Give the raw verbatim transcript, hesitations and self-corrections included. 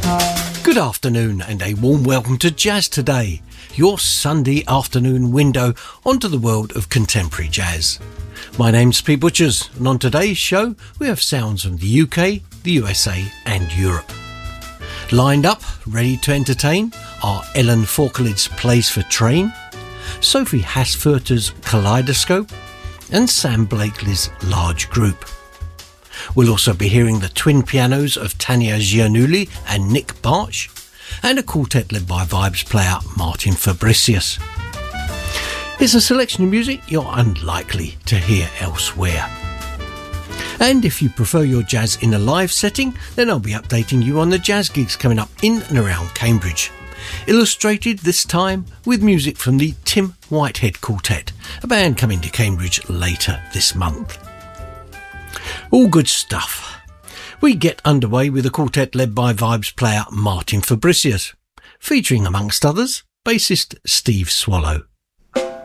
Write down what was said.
Good afternoon and a warm welcome to Jazz Today, your Sunday afternoon window onto the world of contemporary jazz. My name's Pete Butchers, and on today's show we have sounds from the U K, the U S A and Europe. Lined up, ready to entertain, are Ellen Forkelid's Plays for Train, Sophie Hassfurter's Kaleidoscope and Sam Blakely's Large Group. We'll also be hearing the twin pianos of Tanya Giannulli and Nick Barch, and a quartet led by Vibes player Martin Fabricius. It's a selection of music you're unlikely to hear elsewhere. And if you prefer your jazz in a live setting, then I'll be updating you on the jazz gigs coming up in and around Cambridge. Illustrated this time with music from the Tim Whitehead Quartet, a band coming to Cambridge later this month. All good stuff. We get underway with a quartet led by Vibes player Martin Fabricius, featuring amongst others bassist Steve Swallow.